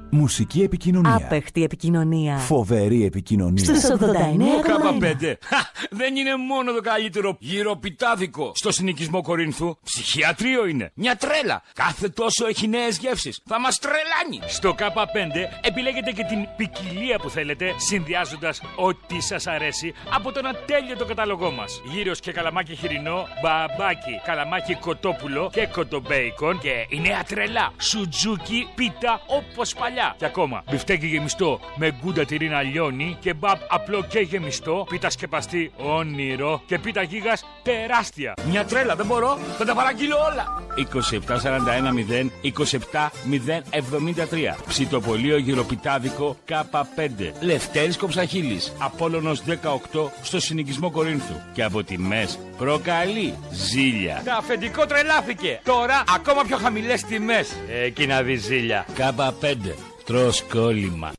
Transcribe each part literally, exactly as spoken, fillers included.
Μουσική επικοινωνία. Άπεχτη επικοινωνία. Φοβερή επικοινωνία. Στους ογδόντα εννέα κόμμα ένα. Κάπα πέντε. Δεν είναι μόνο το καλύτερο γυροπιτάδικο στο συνοικισμό Κορίνθου. Ψυχιατρίο είναι. Μια τρέλα. Κάθε τόσο έχει νέες γεύσεις. Θα μας τρελάνει. Στο Κάπα πέντε επιλέγετε και την ποικιλία που θέλετε, συνδυάζοντας ό,τι σας αρέσει από τον ατέλειωτο κατάλογό μας. Γύρος και καλαμάκι χοιρινό, μπαμπάκι, καλαμάκι κοτόπουλο και κοτομπέικον και η νέα τρελά. Σουτζούκι, πίτα όπως παλιά. Και ακόμα, μπιφτέκι γεμιστό με γκούντα τυρίνα λιώνει, κεμπάπ απλό και γεμιστό, πίτα σκεπαστή όνειρο και πίτα γίγας τεράστια. Μια τρέλα, δεν μπορώ, θα τα παραγγείλω όλα. είκοσι επτά σαράντα ένα μηδέν είκοσι επτά μηδέν εβδομήντα τρία. Ψητοπολείο γυροπιτάδικο Κάπα πέντε. Λευτέρης Κοψαχίλης. Απόλλωνος δεκαοκτώ στο συνοικισμό Κορίνθου. Και από τιμές προκαλεί ζήλια. Τα αφεντικό τρελάθηκε. Τώρα ακόμα πιο χαμηλές τιμές. Εκεί να δει ζήλια. Κάπα πέντε. Τρως κόλλημα.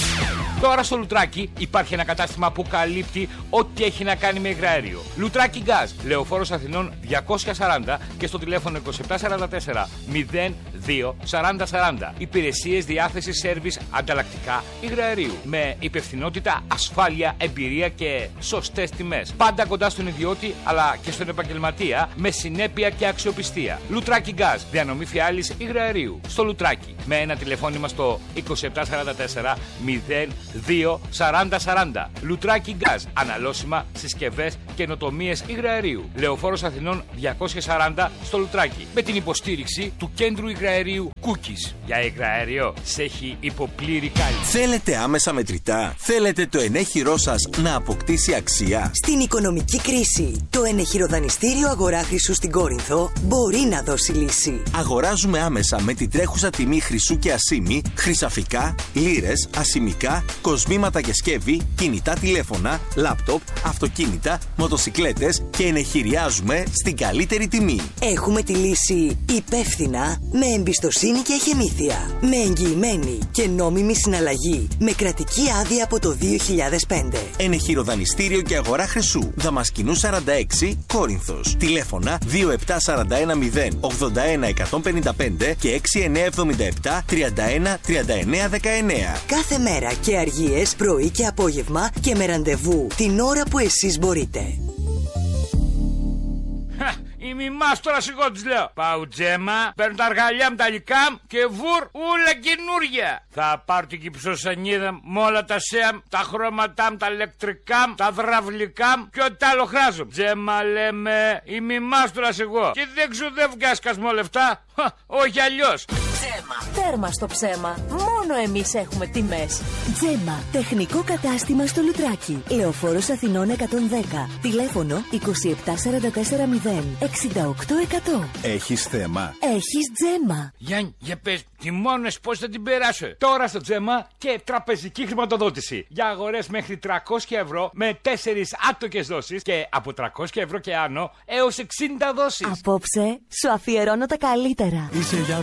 Τώρα στο Λουτράκι υπάρχει ένα κατάστημα που καλύπτει ό,τι έχει να κάνει με υγραέριο. Λουτράκι Gas, Λεωφόρος Αθηνών διακόσια σαράντα και στο τηλέφωνο είκοσι επτά σαράντα τέσσερα μηδέν δύο σαράντα σαράντα. Υπηρεσίες διάθεσης σέρβις ανταλλακτικά υγραερίου. Με υπευθυνότητα, ασφάλεια, εμπειρία και σωστές τιμές. Πάντα κοντά στον ιδιώτη αλλά και στον επαγγελματία με συνέπεια και αξιοπιστία. Λουτράκι Gas, διανομή φιάλης υγραερίου. Στο Λουτράκι. Με ένα τηλεφώνημα στο είκοσι επτά σαράντα τέσσερα μηδέν δύο σαράντα σαράντα. Λουτράκι Gas. Αναλώσιμα, συσκευές, καινοτομίες υγραερίου. Λεωφόρος Αθηνών διακόσια σαράντα στο Λουτράκι. Με την υποστήριξη του κέντρου υγραερίου Cookies. Για υγραέριο σε έχει υποπλήρη κάλυψη. Θέλετε άμεσα μετρητά? Θέλετε το ενέχειρό σας να αποκτήσει αξία? Στην οικονομική κρίση, το ενεχειροδανιστήριο Αγορά Χρυσού στην Κόρινθο μπορεί να δώσει λύση. Αγοράζουμε άμεσα με την τρέχουσα τιμή χρυσού και ασήμι, χρυσαφικά, λίρες, ασημικά, κοσμήματα και σκεύη, κινητά τηλέφωνα, λάπτοπ, αυτοκίνητα, μοτοσικλέτες και ενεχειριάζουμε στην καλύτερη τιμή. Έχουμε τη λύση υπεύθυνα, με εμπιστοσύνη και εχεμήθεια. Με εγγυημένη και νόμιμη συναλλαγή, με κρατική άδεια από το δύο χιλιάδες πέντε. Ενεχειροδανιστήριο και Αγορά Χρυσού, Δαμασκηνού σαράντα έξι, Κόρινθος. Τηλέφωνα δύο επτά σαράντα ένα μηδέν ογδόντα ένα εκατόν πενήντα πέντε και έξι εννιά εβδομήντα επτά τριάντα ένα τριάντα εννέα δεκαεννέα. Κάθε μέρα και αργίες, πρωί και απόγευμα και με ραντεβού την ώρα που εσείς μπορείτε. Η μιμάς τώρα σιγό της λέω. Πάω Τζέμα, παίρνω τα αργαλιά μου τα λικά και βουρ ούλα καινούρια. Θα πάρω την κυψοσανίδα με όλα τα σέα, τα χρώματά μου, τα ηλεκτρικά μου, τα δραυλικά μου και ό,τι άλλο χράζω. Τζέμα λέμε, η μιμάς τώρα σιγό. Και δεν ξοδεύω και ασκασμό λεφτά. Όχι αλλιώς. Τζέμα. Τέρμα στο ψέμα. Μόνο εμείς έχουμε τιμές. Τζέμα. Τεχνικό κατάστημα στο Λουτράκι. Λεωφόρος Αθηνών εκατόν δέκα. Τηλέφωνο είκοσι επτά σαράντα τέσσερα μηδέν εξήντα οκτώ εκατό. Έχεις θέμα? Έχεις Τζέμα. Γιάννη, για πες, τιμώνες πώς θα την περάσω. Τώρα στο Τζέμα και τραπεζική χρηματοδότηση. Για αγορές μέχρι τριακόσια ευρώ με τέσσερις άτοκες δόσεις και από τριακόσια ευρώ και άνω έως εξήντα δόσεις. Απόψε σου αφιερώνω τα καλύτερα. Είσαι για